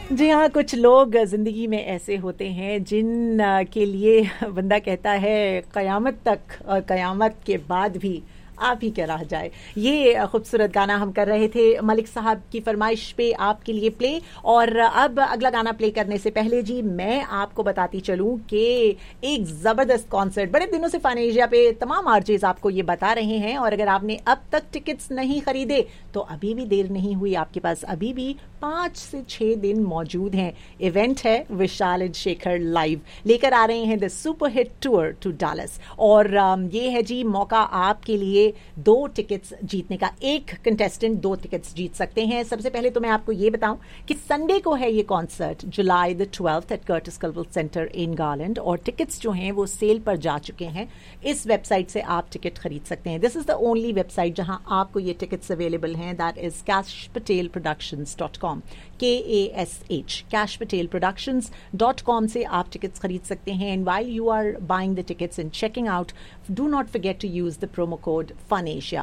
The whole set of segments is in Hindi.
जी हाँ, कुछ लोग ज़िंदगी में ऐसे होते हैं जिन के लिए बंदा कहता है क़यामत तक और क़यामत के बाद भी आप ही क्या रह जाए। ये खूबसूरत गाना हम कर रहे थे मलिक साहब की फरमाइश पे आपके लिए प्ले। और अब अगला गाना प्ले करने से पहले जी मैं आपको बताती चलूं कि एक ज़बरदस्त कॉन्सर्ट बड़े दिनों से फानेशिया पे तमाम आरजेज आपको ये बता रहे हैं, और अगर आपने अब तक टिकट्स नहीं खरीदे तो अभी भी देर नहीं हुई, आपके पास अभी भी 5 से 6 दिन मौजूद हैं। इवेंट है विशाल एंड शेखर लाइव लेकर आ रहे हैं the super hit tour to Dallas, और ये है जी मौका आपके लिए 2 टिकट्स जीतने का। एक कंटेस्टेंट 2 टिकट्स जीत सकते हैं। सबसे पहले तो मैं आपको ये बताऊं कि संडे को है ये concert, July the 12th eight Curtis कल्वल centre in garland, और टिकट्स जो हैं वो सेल पर जा चुके हैं। इस वेबसाइट से आप टिकट खरीद सकते हैं। This is the only website जहां आपको ये टिकट्स अवेलेबल हैं, that is cashpatelproductions.com, KASH cashpatelproductions.com से आप टिकट्स खरीद सकते हैं। And while you are buying the tickets and checking out, do not forget to use the promo code FUNASIA,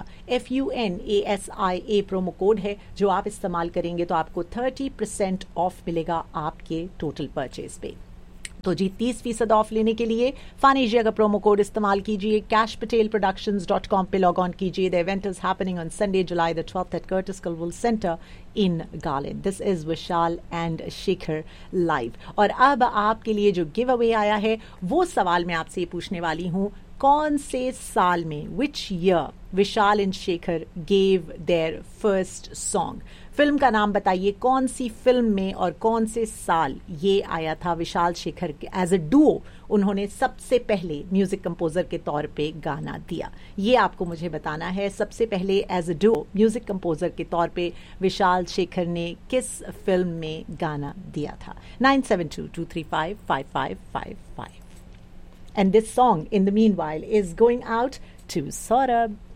FUNASIA promo code है जो आप इस्तेमाल करेंगे तो आपको 30% ऑफ मिलेगा आपके टोटल परचेज पे। तो जी 30% ऑफ लेने के लिए फानेशिया का प्रोमो कोड इस्तेमाल कीजिए, cashpatelproductions.com पे लॉग ऑन कीजिए। The event is happening on Sunday July the 12th eight Curtis कल्वल centre in garland. This is Vishal and Shekhar live. और अब आपके लिए जो गिव अवे आया है वो सवाल मैं आपसे पूछने वाली हूँ, कौन से साल में, which year Vishal and Shekhar gave there first song. Film का नाम बताइए, कौन सी फिल्म में और कौन से साल ये आया था। Vishal Shekhar as a duo उन्होंने सबसे पहले म्यूजिक कंपोजर के तौर पे गाना दिया, ये आपको मुझे बताना है। सबसे पहले as a duo music composer के तौर पे विशाल शेखर ने किस फिल्म में गाना दिया था। 9722355555। And this song, in the meanwhile, is going out to Saurabh.